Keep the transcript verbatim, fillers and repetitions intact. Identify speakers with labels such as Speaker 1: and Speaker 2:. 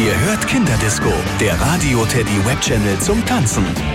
Speaker 1: Ihr hört Kinderdisco, der Radio Teddy Webchannel zum Tanzen.